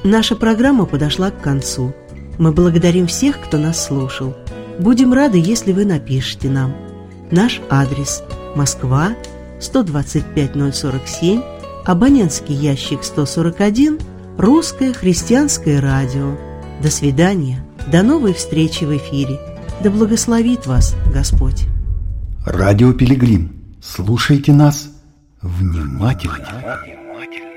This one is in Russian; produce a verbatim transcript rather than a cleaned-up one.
Наша программа подошла к концу. Мы благодарим всех, кто нас слушал. Будем рады, если вы напишите нам. Наш адрес: Москва, сто двадцать пять ноль сорок семь, абонентский ящик сто сорок один, Русское христианское радио. До свидания, до новой встречи в эфире. Да благословит вас Господь. Радио Пилигрим. Слушайте нас внимательно.